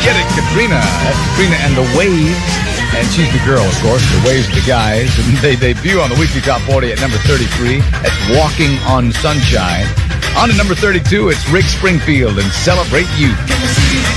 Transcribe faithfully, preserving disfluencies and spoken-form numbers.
Get It, Katrina. That's Katrina and the Waves. And she's the girl, of course. The Waves are the guys. And they debut on the Weekly Top forty at number thirty-three. That's Walking on Sunshine. On to number thirty-two, it's Rick Springfield and Celebrate You.